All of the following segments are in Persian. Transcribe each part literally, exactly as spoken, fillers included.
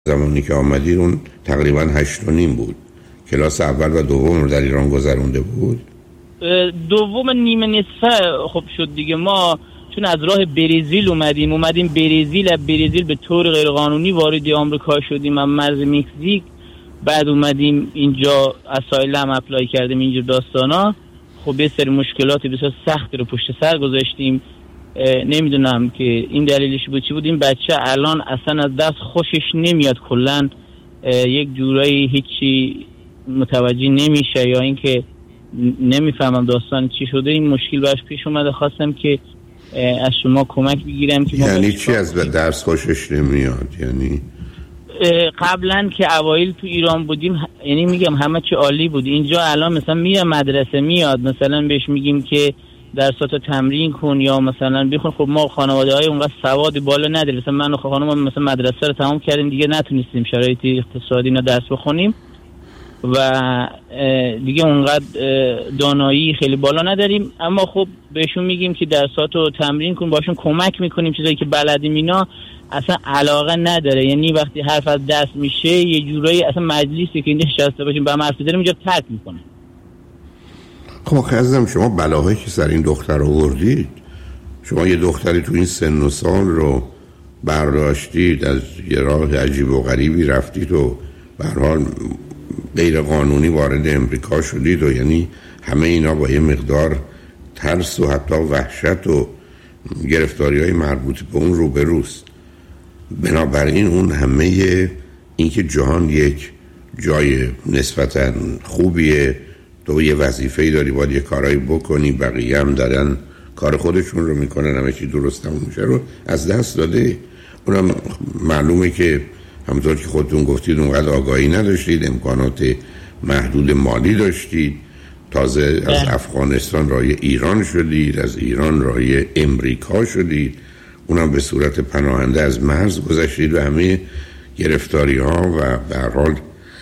زمانی که آمدید اون تقریبا هشت و نیم بود. کلاس اول و دوم رو در ایران گذرونده بود؟ دوم نیمه نصفه خب شد دیگه. ما چون از راه برزیل اومدیم اومدیم برزیل، از برزیل به طور غیرقانونی وارد آمریکا شدیم، از مرز مکزیک. بعد اومدیم اینجا اسایلم اپلای کردیم اینجا داستانا. خب یه سری مشکلات بسیار سختی رو پشت سر گذاشتیم. نمیدونم که این دلیلش بود چی بود. این بچه الان اصلا از دست خوشش نمیاد، کلن یک جورایی هیچی متوجه نمیشه یا اینکه نمیفهمم داستان چی شده. این مشکل براش پیش اومده، خواستم که از شما کمک بگیرم که یعنی چی از درس خوشش نمیاد؟ یعنی قبلا که اوایل تو ایران بودیم یعنی میگم همه چی عالی بود. اینجا الان مثلا میره مدرسه میاد مثلا بهش میگیم که درساتو تمرین کن یا مثلا بخون. خب ما خانواده های اونقدر سواد بالا نداریم. مثلا من و خانومم مثلا مدرسه رو تمام کردیم دیگه نتونستیم شرایط اقتصادی نه درس بخونیم و دیگه اونقدر دانایی خیلی بالا نداریم. اما خب بهشون میگیم که درساتو تمرین کن، باشون کمک میکنیم چیزایی که بلدیم. اینا اصلا علاقه نداره. یعنی وقتی حرف از دست میشه یه جورایی اصلا مجلسی که اینجا نشسته باشیم با هم حرف بزنیم اینجا ترک میکنه. خب خزم شما بلاهایی که سر این دختر آوردید، شما یه دختری تو این سن و سال رو برداشتید از یه راه عجیب و غریبی رفتید و به هر حال غیر قانونی وارد امریکا شدید و یعنی همه اینا با یه مقدار ترس و حتی وحشت و گرفتاری های مربوط به اون روبروست. بنابراین اون همه این که جهان یک جای نسبتاً خوبیه، تو یه وظیفه‌ای داری باید یه کارایی بکنی، بقیه هم دارن کار خودشون رو میکنن، همه چی درست تموم میشه رو از دست داده. اونم معلومه که همونطور که خودتون گفتید اونقدر آگاهی نداشتید، امکانات محدود مالی داشتید، تازه از افغانستان راهی ایران شدید، از ایران راهی امریکا شدید، اونم به صورت پناهنده از مرز گذشتید و همه گرفتاری ها و به هر حال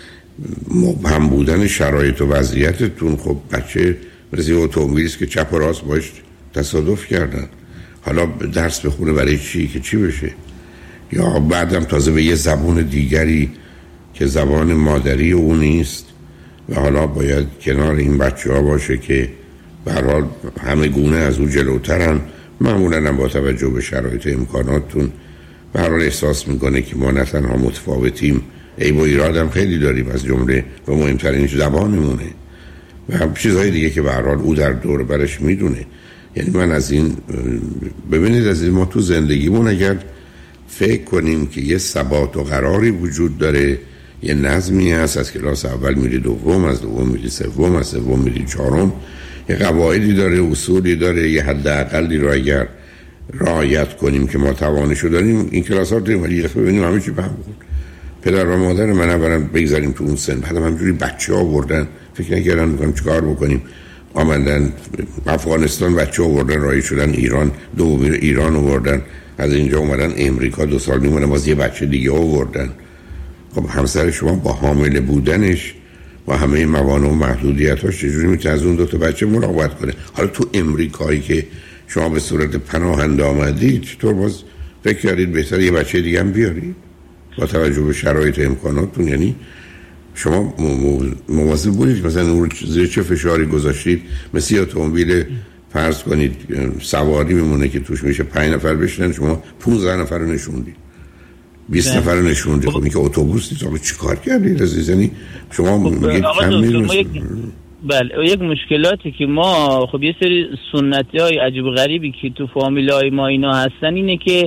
مبهم بودن شرایط و وضعیتتون. خب بچه مثل اتومبیلیست که چپ و راست باش تصادف کردن، حالا درس بخونه برای چی که چی بشه؟ یا بعدم تازه به یه زبان دیگری که زبان مادری او نیست و حالا باید کنار این بچه ها باشه که به هر حال همه گونه از او جلوترن. معمولا هم با توجه به شرایط امکاناتتون به هر حال احساس میکنه که ما نه تنها متفاوتیم، ای با ایرادم خیلی داریم، از جمله و مهمترین زبانمونه و چیزهای دیگه که به هر حال او در دور برش میدونه. یعنی من از این ببینید از این ما تو زندگیمون اگر فکر کنیم که یه ثبات و قراری وجود داره، یه نظمی هست، از کلاس اول میری دوم، از دوم میری سوم، از سوم میری چهارم، یه قواعدی داره، اصولی داره، یه حد اقلی رو اگر رعایت کنیم که ما توانشو داریم این کلاس ها رو داریم. ولی ببینیم همه چی بهم بود. پدر و مادر من برام بگذاریم تو اون سن، بعدم همجوری بچه ها آوردن، فکر نکردن میگم چیکار بکنیم، آمدن افغانستان بچه آوردن راهی شدن ایران، دوم ایران آوردن، از اینجا اومدن امریکا دو سال میمونه باز یه بچه دیگه آوردن. خب همسر شما با حامل بودنش با همه موانع و محدودیتاش چجوری میتونه از اون دو تا بچه مراقبت کنه؟ حالا تو امریکایی که شما به صورت پناهنده آمدید چطور باز فکر کردید بهتر یه بچه دیگه هم بیارید با توجه به شرایط و امکاناتتون؟ یعنی شما مواظب بودید مثلا اون زیر چه فشاری گذاشتید؟ مثل اتومبیل فرض کنید سواری میمونه که توش میشه پنج نفر بشینن، شما پانزده نفر رو نشوندید، بیست نفر رو نشوندید. خب این که اتوبوس نیست. آقا چیکار کردید عزیز؟ یعنی شما میگید کم میرسید. بله یک مشکلاتی که ما خب یه سری سنتی های عجیب و غریبی که تو فامیل های ما اینا هستن اینه که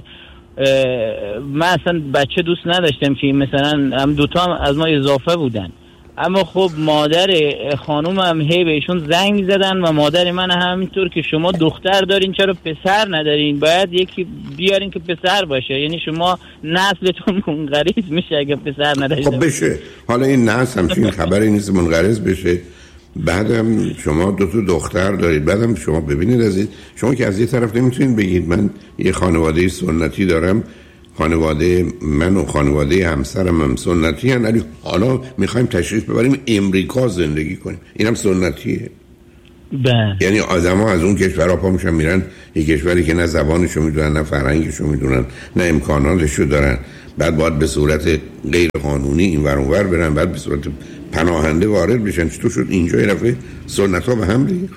من اصلا بچه دوست نداشتم که مثلا هم دوتا هم از ما اضافه بودن، اما خب مادر خانوم هم هی بهشون زنگ میزدن و مادر من همینطور که شما دختر دارین چرا پسر ندارین، باید یکی بیارین که پسر باشه، یعنی شما نسلتون منقرض میشه اگه پسر ندارین. خب بشه، حالا این نسل همچین خبری نیست منقرض بشه. بعدم شما دو تا دختر دارید، بعدم شما ببینید عزیز، شما که از یه طرف نمیتونید بگید من یه خانواده سنتی دارم، خانواده من و خانواده همسرم هم سنتی هن، ولی حالا میخوایم تشریف ببریم امریکا زندگی کنیم، اینم سنتیه. بله. یعنی آدما از اون کشورها پا میشن میرن یک کشوری که نه زبانشو میدونن نه فرهنگشو میدونن نه امکاناتشو دارن، بعد باید به صورت غیر قانونی این ور اون ور برن، بعد به صورت پناهنده وارد بشن. چطور شد اینجا یه دفعه سنت‌ها به هم ریخت؟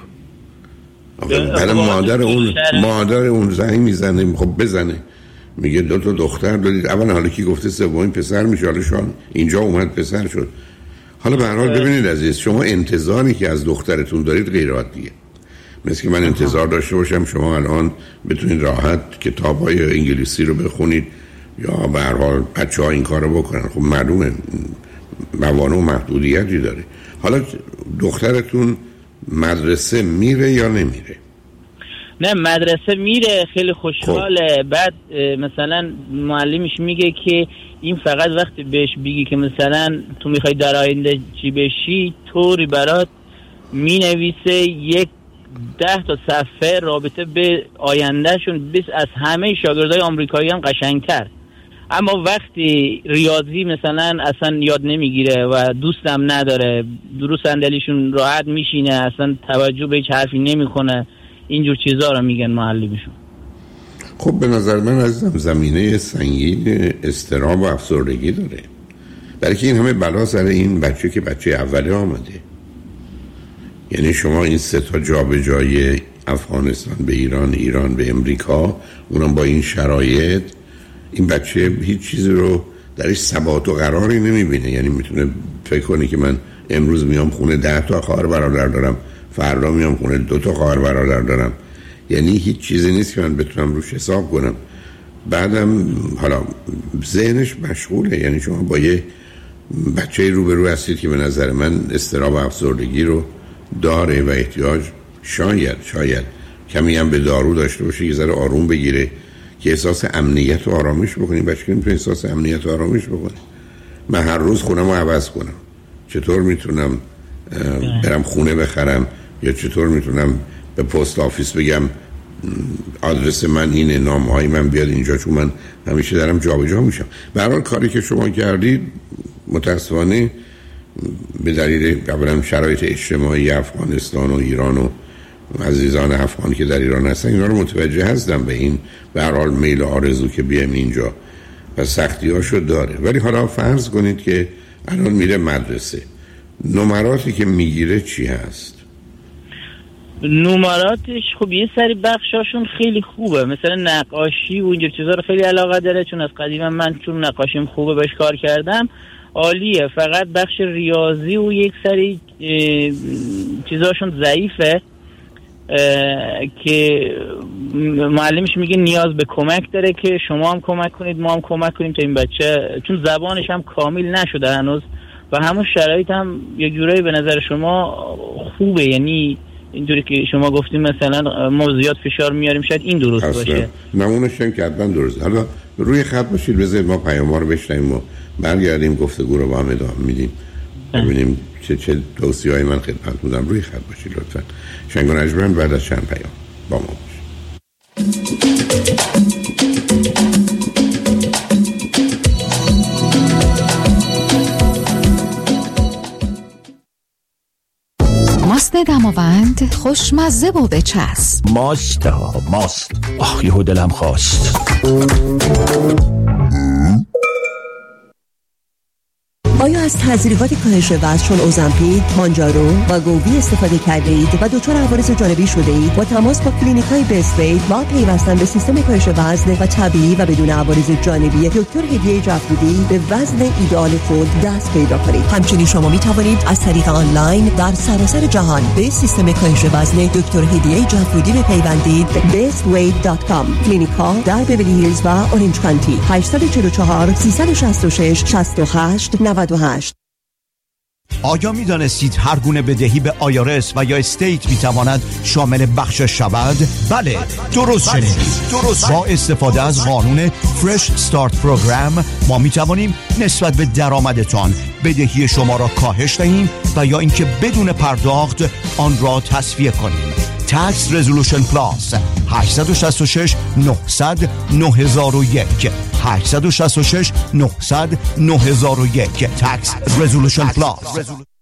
بعد مادر اون مادر اون زنگ میزنه، خب بزنه، میگه دو تا دختر دارید، اول حالا کی گفته سومین پسر میشه، حالا شان اینجا اومد پسر شد. حالا به هر حال ببینید عزیز، شما انتظاری که از دخترتون دارید غیر عادیه. مثل که من انتظار داشته باشم شما الان بتونید راحت کتاب‌های انگلیسی رو بخونید یا به هر حال بچه‌ها این کارو بکنن. خب معلومه موانع و محدودیتی داره. حالا دخترتون مدرسه میره یا نمیره؟ نه مدرسه میره، خیلی خوشحاله. خب. بعد مثلا معلمش میگه که این فقط وقتی بهش بگی که مثلا تو میخوای در آینده چی بشی، طوری برات مینویسه یک ده تا صفحه رابطه به آیندهشون، بس از همه شاگردای آمریکایی هم قشنگتر. اما وقتی ریاضی مثلا اصلا یاد نمیگیره و دوستم نداره، درست صندلیشون راحت میشینه، اصلا توجه به هیچ حرفی نمیکنه، اینجور چیزا رو میگن معلمشون. خب به نظر من عزیزم زمینه سنگین اضطراب و افسردگی داره، برای که این همه بلا سر این بچه که بچه اوله آمده. یعنی شما این سه تا جابجایی افغانستان به ایران، ایران به امریکا، اونم با این شرایط، این بچه هیچ چیزی رو درش ثبات و قراری نمیبینه. یعنی میتونه فکر کنه که من امروز میام خونه ده تا خواهر برادر دارم، فردا میام خونه دو تا خواهر برادر دارم. یعنی هیچ چیزی نیست که من بتونم روش حساب کنم. بعدم حالا ذهنش مشغوله. یعنی شما با یه بچه روبرو هستید که به نظر من اضطراب و افسردگی رو داره و احتیاج شاید شاید کمی هم به دارو داشته باشه، یه ذره آروم بگیره که احساس امنیت و آرامش بکنیم. بچه که میتونه احساس امنیت و آرامش بکنه. من هر روز خونم رو عوض کنم، چطور میتونم برم خونه بخرم، یا چطور میتونم به پست آفیس بگم آدرس من اینه، نامهای من بیاد اینجا، چون من همیشه دارم جابجا میشم. به هر حال کاری که شما کردید متاسفانه به دلیل اولا شرایط اجتماعی افغانستان و ایران و عزیزان افغانی که در ایران هستن، اینا رو متوجه هستم به این به هر حال میل و آرزو که بیام اینجا و سختیاشو داره. ولی حالا فرض کنید که الان میره مدرسه، نمراتی که میگیره چی هست؟ نمراتش خب یه سری بخشاشون خیلی خوبه، مثلا نقاشی و اینجور چیزا رو خیلی علاقه داره، چون از قدیم من چون نقاشیم خوبه بهش کار کردم، عالیه. فقط بخش ریاضی و یک سری چیزاشون ضعیفه که معلمش میگه نیاز به کمک داره که شما هم کمک کنید ما هم کمک کنیم تا این بچه، چون زبانش هم کامل نشده هنوز و همون شرایط هم یه جورایی به نظر شما خوبه. یعنی اینجوری که شما گفتیم مثلا ما زیاد فشار میاریم، شاید این درست اصلا باشه. نمونهش هم که حتما درست. حالا روی خط باشید، بذارید ما پیام‌ها رو بشنویم و برگردیم گفتگو رو با هم ادامه میدیم، ببینیم چه چه توصیه‌ای من خدمت بودم. روی خط باشید لطفاً. شنگ و نجمن بعد از چند پیام با ما باشید. ماست دماوند خوشمزه و بچسب. ماست ها ماست. آخ یهو دلم خواست. آیا از تزریقات کاهش وزن چون اوزمپیک، مانجارو و گووی استفاده کرده اید و دچار عوارض جانبی شده اید؟ با تماس با کلینیک‌های بیست ویت و پیوستن به سیستم کاهش وزن و طبیعی و بدون عوارض جانبی دکتر هدیه جعفرودی به وزن ایدئال خود دست پیدا کنید. همچنین شما می توانید از طریق آنلاین در سراسر جهان به سیستم کاهش وزن دکتر هدیه جعفرودی بپیوندید. بیست ویت دات کام. کلینیک‌ها در بیولی هیلز و اورنج کانتی. هشت چهار چهار سه شش شش شش هشت نود و هشت. آیا می دانستید هر گونه بدهی به آیارس و یا استیت می تواند شامل بخشش شود؟ بله، درست شنیدید. درست. با استفاده از قانون فرش استارت پروگرام ما می توانیم نسبت به درآمدتان بدهی شما را کاهش دهیم و یا اینکه بدون پرداخت آن را تصفیه کنیم. Tax Resolution Plus هشت شش شش نه صفر صفر نه صفر یک هشت شش شش نه صفر صفر نه صفر یک Tax Resolution Plus.